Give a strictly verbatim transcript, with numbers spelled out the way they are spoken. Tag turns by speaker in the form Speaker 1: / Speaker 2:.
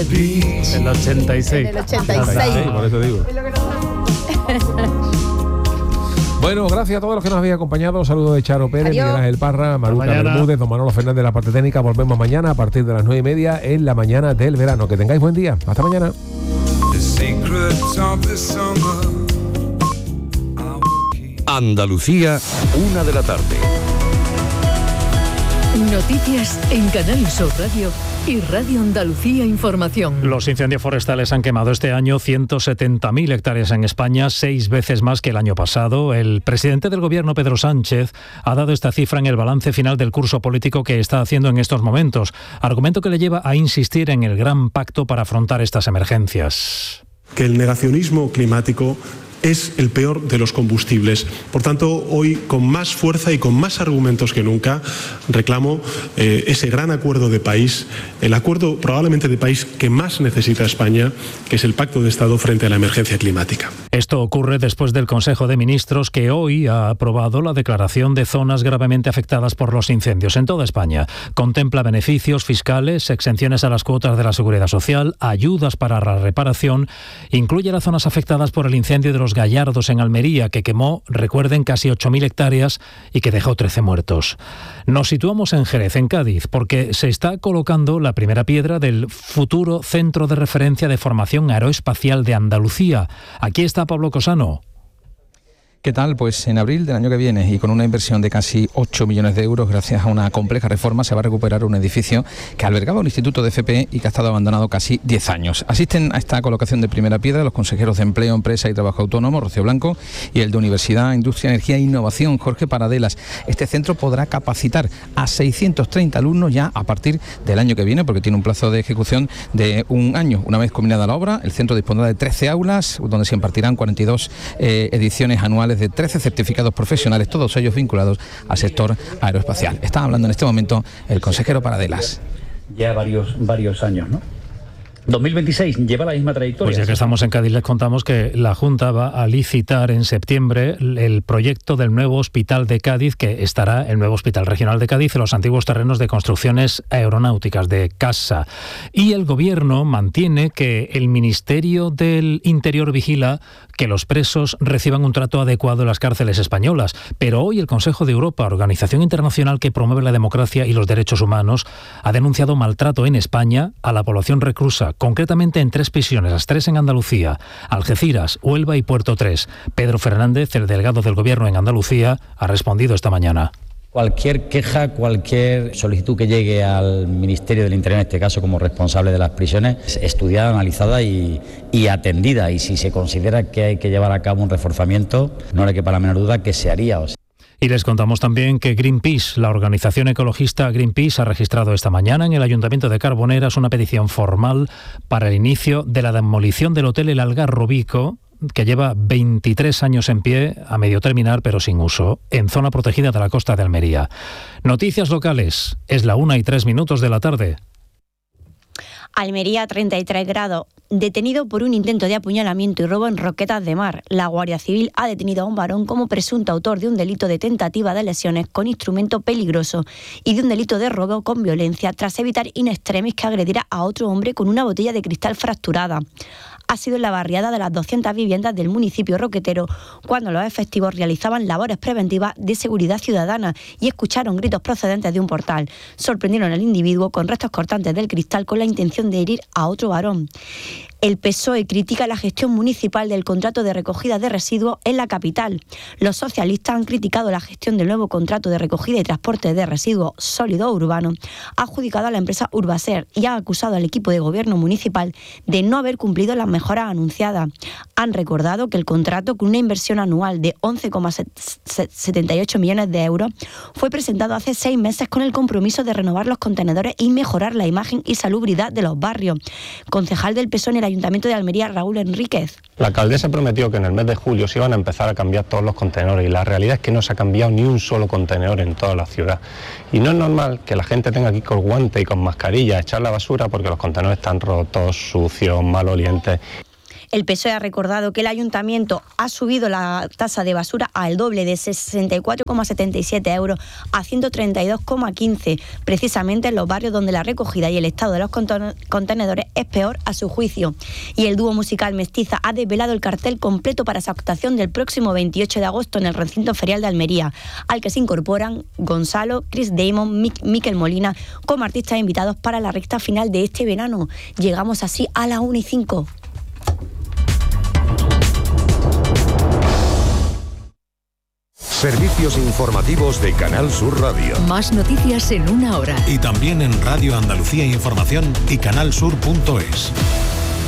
Speaker 1: El ochenta y seis.
Speaker 2: En el ochenta y seis.
Speaker 3: Sí, por eso digo. Bueno, gracias a todos los que nos habéis acompañado. Saludos de Charo Pérez,
Speaker 2: Adiós.
Speaker 3: Miguel Ángel Parra, Maruca Bermúdez, don Manolo Fernández de la parte técnica. Volvemos mañana a partir de las nueve y media en la mañana del verano. Que tengáis buen día. Hasta mañana.
Speaker 4: Andalucía, una de la tarde.
Speaker 5: Noticias en Canal Sur Radio y Radio Andalucía Información.
Speaker 6: Los incendios forestales han quemado este año ciento setenta mil hectáreas en España, seis veces más que el año pasado. El presidente del Gobierno, Pedro Sánchez, ha dado esta cifra en el balance final del curso político que está haciendo en estos momentos, argumento que le lleva a insistir en el gran pacto para afrontar estas emergencias.
Speaker 7: Que el negacionismo climático es el peor de los combustibles. Por tanto, hoy con más fuerza y con más argumentos que nunca reclamo eh, ese gran acuerdo de país, el acuerdo probablemente de país que más necesita España, que es el Pacto de Estado frente a la emergencia climática.
Speaker 6: Esto ocurre después del Consejo de Ministros, que hoy ha aprobado la declaración de zonas gravemente afectadas por los incendios en toda España. Contempla beneficios fiscales, exenciones a las cuotas de la Seguridad Social, ayudas para la reparación, incluye las zonas afectadas por el incendio de los Gallardos en Almería, que quemó, recuerden, casi ocho mil hectáreas y que dejó trece muertos. Nos situamos en Jerez, en Cádiz, porque se está colocando la primera piedra del futuro Centro de Referencia de Formación Aeroespacial de Andalucía. Aquí está Pablo Cosano.
Speaker 8: ¿Qué tal? Pues en abril del año que viene y con una inversión de casi ocho millones de euros, gracias a una compleja reforma, se va a recuperar un edificio que albergaba un instituto de F P y que ha estado abandonado casi diez años. Asisten a esta colocación de primera piedra los consejeros de Empleo, Empresa y Trabajo Autónomo, Rocío Blanco, y el de Universidad, Industria, Energía e Innovación, Jorge Paradelas. Este centro podrá capacitar a seiscientos treinta alumnos ya a partir del año que viene, porque tiene un plazo de ejecución de un año. Una vez culminada la obra, el centro dispondrá de trece aulas, donde se impartirán cuarenta y dos eh, ediciones anuales de trece certificados profesionales, todos ellos vinculados al sector aeroespacial. Está hablando en este momento el consejero Paradelas.
Speaker 9: Ya varios, varios años, ¿no? dos mil veintiséis lleva la misma trayectoria.
Speaker 6: Pues ya que estamos en Cádiz, les contamos que la Junta va a licitar en septiembre el proyecto del nuevo hospital de Cádiz, que estará el nuevo hospital regional de Cádiz en los antiguos terrenos de construcciones aeronáuticas de CASA. Y el Gobierno mantiene que el Ministerio del Interior vigila que los presos reciban un trato adecuado en las cárceles españolas. Pero hoy el Consejo de Europa, organización internacional que promueve la democracia y los derechos humanos, ha denunciado maltrato en España a la población reclusa, concretamente en tres prisiones, las tres en Andalucía, Algeciras, Huelva y Puerto tres. Pedro Fernández, el delegado del Gobierno en Andalucía, ha respondido esta mañana.
Speaker 9: Cualquier queja, cualquier solicitud que llegue al Ministerio del Interior, en este caso como responsable de las prisiones, es estudiada, analizada y, y atendida. Y si se considera que hay que llevar a cabo un reforzamiento, no le quepa la menor duda que se haría. O sea.
Speaker 6: Y les contamos también que Greenpeace, la organización ecologista Greenpeace, ha registrado esta mañana en el Ayuntamiento de Carboneras una petición formal para el inicio de la demolición del Hotel El Algarrobico, que lleva veintitrés años en pie, a medio terminar pero sin uso, en zona protegida de la costa de Almería. Noticias locales, es la una y tres minutos de la tarde.
Speaker 10: Almería, treinta y tres grados. Detenido por un intento de apuñalamiento y robo en Roquetas de Mar. La Guardia Civil ha detenido a un varón como presunto autor de un delito de tentativa de lesiones con instrumento peligroso y de un delito de robo con violencia tras evitar in extremis que agrediera a otro hombre con una botella de cristal fracturada. Ha sido en la barriada de las doscientas viviendas del municipio roquetero cuando los efectivos realizaban labores preventivas de seguridad ciudadana y escucharon gritos procedentes de un portal. Sorprendieron al individuo con restos cortantes del cristal con la intención de herir a otro varón. El P S O E critica la gestión municipal del contrato de recogida de residuos en la capital. Los socialistas han criticado la gestión del nuevo contrato de recogida y transporte de residuos sólidos urbanos adjudicado a la empresa Urbaser y han acusado al equipo de gobierno municipal de no haber cumplido las mejoras anunciadas. Han recordado que el contrato, con una inversión anual de once coma setenta y ocho millones de euros, fue presentado hace seis meses con el compromiso de renovar los contenedores y mejorar la imagen y salubridad de los barrios. Concejal del P S O E en el Ayuntamiento de Almería, Raúl Enríquez.
Speaker 11: La alcaldesa prometió que en el mes de julio se iban a empezar a cambiar todos los contenedores y la realidad es que no se ha cambiado ni un solo contenedor en toda la ciudad. Y no es normal que la gente tenga que ir con guante y con mascarilla a echar la basura porque los contenedores están rotos, sucios, malolientes.
Speaker 10: El P S O E ha recordado que el ayuntamiento ha subido la tasa de basura al doble, de sesenta y cuatro coma setenta y siete euros a ciento treinta y dos coma quince, precisamente en los barrios donde la recogida y el estado de los contenedores es peor a su juicio. Y el dúo musical Mestiza ha desvelado el cartel completo para su actuación del próximo veintiocho de agosto en el recinto ferial de Almería, al que se incorporan Gonzalo, Chris Damon, Mick, Miquel Molina como artistas invitados para la recta final de este verano. Llegamos así a la una y cinco.
Speaker 2: Servicios informativos de Canal Sur Radio.
Speaker 5: Más noticias en una hora.
Speaker 4: Y también en Radio Andalucía Información y canal sur punto es.